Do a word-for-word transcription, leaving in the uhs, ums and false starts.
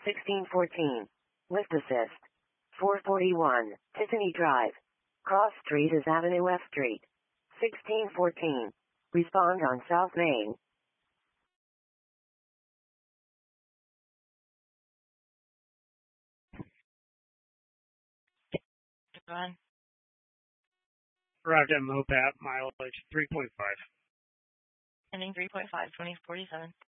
sixteen fourteen. Lift assist. four forty-one. Tiffany Drive. Cross Street is Avenue F Street. sixteen fourteen. Respond on South Main. John. Arrived at Mopat, mileage three point five. Ending three point five, twenty forty-seven.